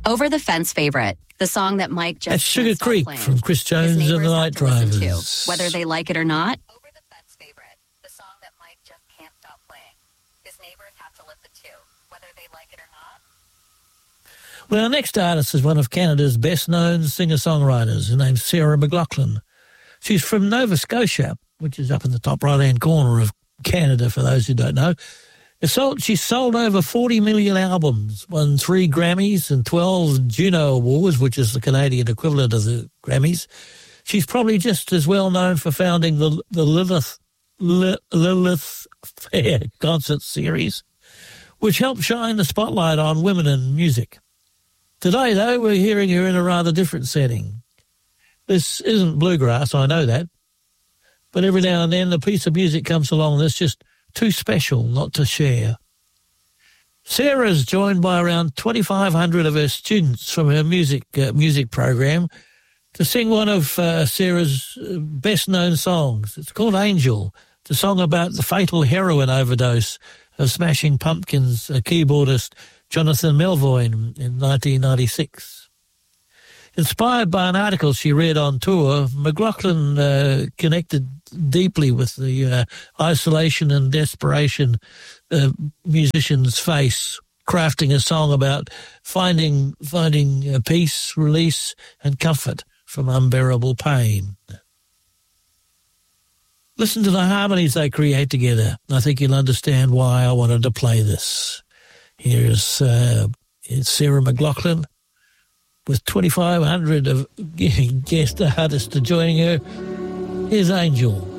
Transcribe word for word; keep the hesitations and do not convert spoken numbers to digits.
Over the Fence favorite, the song that Mike just That's Sugar Creek playing. from Chris Jones and the Night Drivers. To, whether they like it or not. Over the Fence favorite, the song that Mike just can't stop playing. His neighbors have to listen to, whether they like it or not. Well, our next artist is one of Canada's best-known singer-songwriters. Her name's Sarah McLachlan. She's from Nova Scotia, which is up in the top right-hand corner of Canada, for those who don't know. It's sold, she's sold over forty million albums, won three Grammys and twelve Juno Awards, which is the Canadian equivalent of the Grammys. She's probably just as well known for founding the, the Lilith, Lilith Fair concert series, which helped shine the spotlight on women in music. Today, though, we're hearing her in a rather different setting. This isn't bluegrass, I know that, but every now and then a piece of music comes along that's just too special not to share. Sarah's joined by around twenty-five hundred of her students from her music uh, music program to sing one of uh, Sarah's best-known songs. It's called Angel, the song about the fatal heroin overdose of Smashing Pumpkins uh, keyboardist Jonathan Melvoin in nineteen ninety-six. Inspired by an article she read on tour, McLachlan uh, connected deeply with the uh, isolation and desperation uh, musicians face, crafting a song about finding finding uh, peace, release, and comfort from unbearable pain. Listen to the harmonies they create together. I think you'll understand why I wanted to play this. Here's, uh, here's Sarah McLachlan with twenty-five hundred of guest artists joining her. Here's Angel.